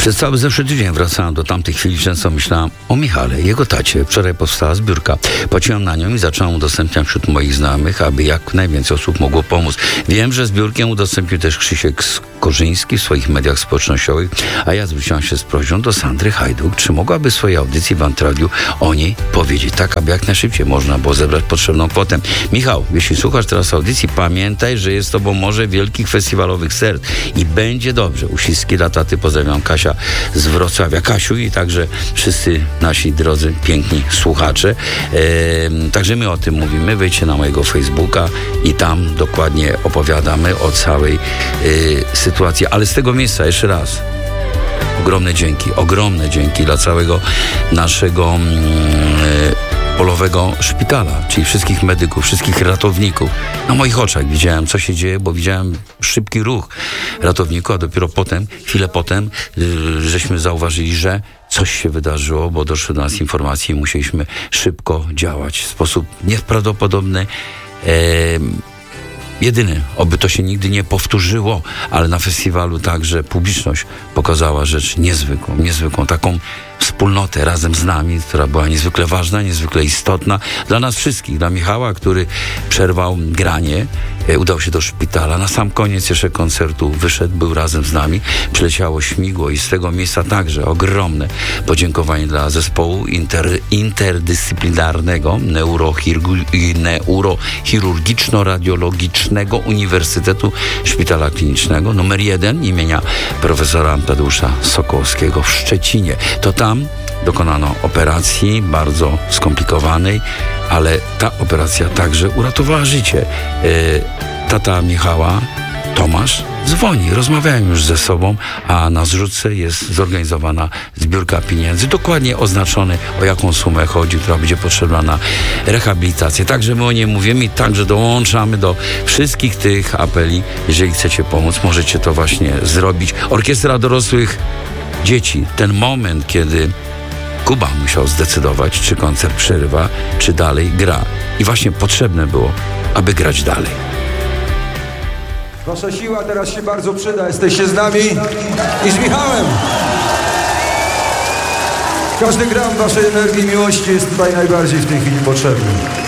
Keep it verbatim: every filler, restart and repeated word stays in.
Przez cały zeszły tydzień wracałem do tamtych chwil, często myślałem o Michale, jego tacie. Wczoraj powstała zbiórka. Płaciłem na nią i zacząłem udostępniać wśród moich znajomych, aby jak najwięcej osób mogło pomóc. Wiem, że zbiórkę udostępnił też Krzysiek Skorzyński w swoich mediach społecznościowych, a ja zwróciłem się z prośbą do Sandry Hajduk, czy mogłaby w swojej audycji w Antradiu o niej powiedzieć, tak aby jak najszybciej można było zebrać potrzebną kwotę. Michał, jeśli słuchasz teraz audycji, pamiętaj, że jest tobą morze wielkich festiwalowych serc i będzie dobrze. Uściski dla taty, pozdrawiam Kasia z Wrocławia. Kasiu i także wszyscy nasi drodzy, piękni słuchacze. Eee, także my o tym mówimy. Wejdźcie na mojego Facebooka i tam dokładnie opowiadamy o całej e, sytuacji. Ale z tego miejsca jeszcze raz ogromne dzięki, ogromne dzięki dla całego naszego mm, polowego szpitala, czyli wszystkich medyków, wszystkich ratowników. Na moich oczach widziałem, co się dzieje, bo widziałem szybki ruch ratowników, a dopiero potem, chwilę potem, yy, żeśmy zauważyli, że coś się wydarzyło, bo doszły do nas informacje i musieliśmy szybko działać w sposób nieprawdopodobny. Yy, Jedyny, oby to się nigdy nie powtórzyło, ale na festiwalu także publiczność pokazała rzecz niezwykłą, niezwykłą, taką wspólnotę razem z nami, która była niezwykle ważna, niezwykle istotna dla nas wszystkich, dla Michała, który przerwał granie, e, udał się do szpitala, na sam koniec jeszcze koncertu wyszedł, był razem z nami, przyleciało śmigło i z tego miejsca także ogromne podziękowanie dla zespołu inter, interdyscyplinarnego neurochirurgiczno-radiologicznego Uniwersytetu Szpitala Klinicznego numer jeden imienia profesora Tadeusza Sokołowskiego w Szczecinie. To tam dokonano operacji bardzo skomplikowanej, ale ta operacja także uratowała życie. E, tata Michała, Tomasz, dzwoni, rozmawiają już ze sobą, a na zrzutce jest zorganizowana zbiórka pieniędzy, dokładnie oznaczony, o jaką sumę chodzi, która będzie potrzebna na rehabilitację. Także my o niej mówimy i także dołączamy do wszystkich tych apeli. Jeżeli chcecie pomóc, możecie to właśnie zrobić. Orkiestra dorosłych dzieci, ten moment, kiedy Kuba musiał zdecydować, czy koncert przerywa, czy dalej gra. I właśnie potrzebne było, aby grać dalej. Wasza siła teraz się bardzo przyda. Jesteście z nami i z Michałem. Każdy gram waszej energii i miłości jest tutaj najbardziej w tej chwili potrzebny.